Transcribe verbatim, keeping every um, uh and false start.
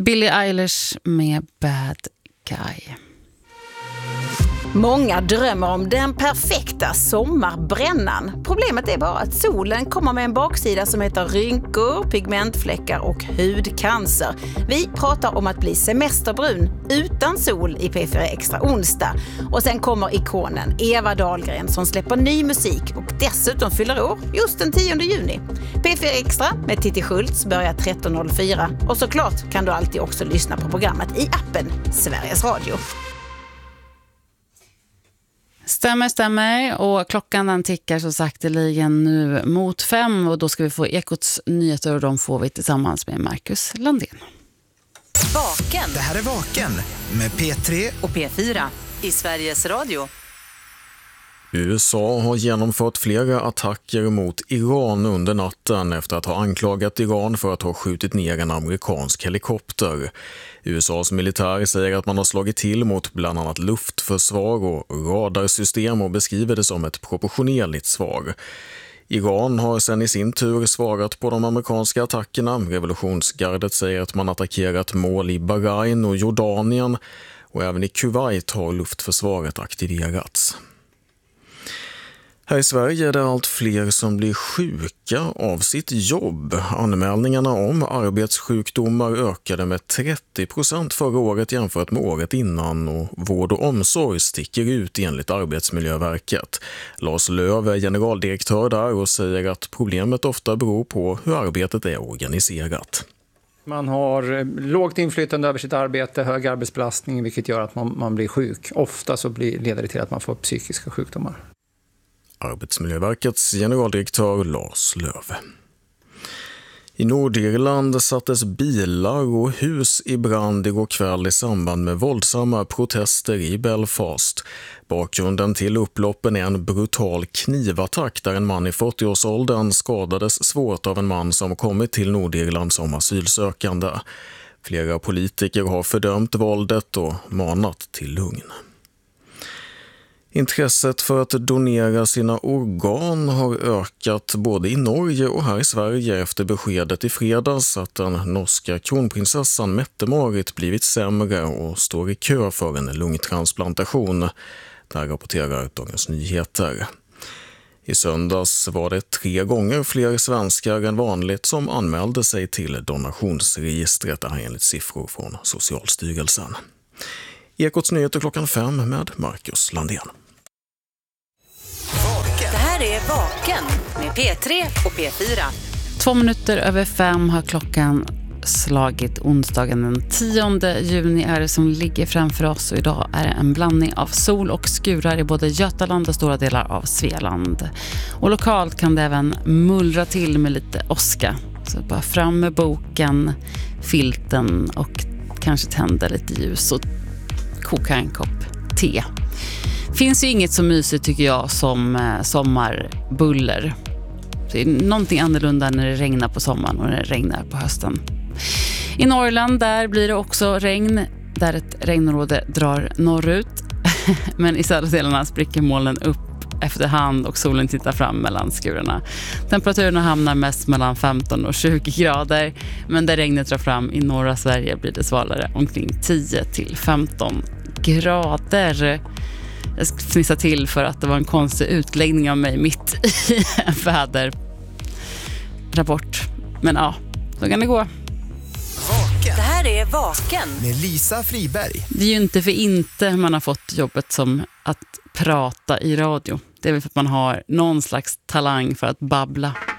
Billie Eilish med Bad Guy. Många drömmer om den perfekta sommarbrännan. Problemet är bara att solen kommer med en baksida som heter rynkor, pigmentfläckar och hudcancer. Vi pratar om att bli semesterbrun utan sol i P fyra Extra onsdag. Och sen kommer ikonen Eva Dahlgren som släpper ny musik och dessutom fyller år just den tionde juni. P fyra Extra med Titti Schultz börjar tretton noll fyra och såklart kan du alltid också lyssna på programmet i appen Sveriges Radio. Stämmer, stämmer. Och klockan den tickar så sakteligen nu mot fem och då ska vi få Ekots nyheter och de får vi tillsammans med Marcus Landén. Vaken. Det här är Vaken med P tre och P fyra i Sveriges Radio. U S A har genomfört flera attacker mot Iran under natten efter att ha anklagat Iran för att ha skjutit ner en amerikansk helikopter. U S A:s militär säger att man har slagit till mot bland annat luftförsvar och radarsystem och beskriver det som ett proportionerligt svar. Iran har sedan i sin tur svarat på de amerikanska attackerna. Revolutionsgardet säger att man attackerat mål i Bahrain och Jordanien och även i Kuwait har luftförsvaret aktiverats. Här i Sverige är det allt fler som blir sjuka av sitt jobb. Anmälningarna om arbetssjukdomar ökade med trettio procent förra året jämfört med året innan och vård och omsorg sticker ut enligt Arbetsmiljöverket. Lars Löv är generaldirektör där och säger att problemet ofta beror på hur arbetet är organiserat. Man har lågt inflytande över sitt arbete, hög arbetsbelastning vilket gör att man, man blir sjuk. Ofta så blir, leder det till att man får psykiska sjukdomar. Arbetsmiljöverkets generaldirektör Lars Löv. I Nordirland sattes bilar och hus i brand igår kväll i samband med våldsamma protester i Belfast. Bakgrunden till upploppen är en brutal knivattack där en man i fyrtioårsåldern skadades svårt av en man som kommit till Nordirland som asylsökande. Flera politiker har fördömt våldet och manat till lugn. Intresset för att donera sina organ har ökat både i Norge och här i Sverige efter beskedet i fredags att den norska kronprinsessan Mette-Marit blivit sämre och står i kö för en lungtransplantation. Där rapporterar Dagens Nyheter. I söndags var det tre gånger fler svenskar än vanligt som anmälde sig till donationsregistret, det här enligt siffror från Socialstyrelsen. Ekots nyheter klockan fem med Marcus Landén. Det här är Vaken med P tre och P fyra. Två minuter över fem har klockan slagit. Onsdagen den tionde juni är det som ligger framför oss och idag är det en blandning av sol och skurar i både Götaland och stora delar av Svealand. Och lokalt kan det även mullra till med lite åska. Så bara fram med boken, filten och kanske tända lite ljus och koka en kopp te. Finns ju inget så mysigt tycker jag som eh, sommarbuller. Det är någonting annorlunda när det regnar på sommaren och när det regnar på hösten. I Norrland där blir det också regn där ett regnområde drar norrut. Men i södra delarna spricker molnen upp efterhand och solen tittar fram mellan skurarna. Temperaturerna hamnar mest mellan femton och tjugo grader. Men där regnet drar fram i norra Sverige blir det svalare omkring tio till femton grader. Jag ska fnissa till för att det var en konstig utläggning av mig mitt i en väderrapport. Men ja, så kan det gå. Vaken. Det här är Vaken med Lisa Friberg. Det är ju inte för inte man har fått jobbet som att prata i radio. Det är väl för att man har någon slags talang för att babbla.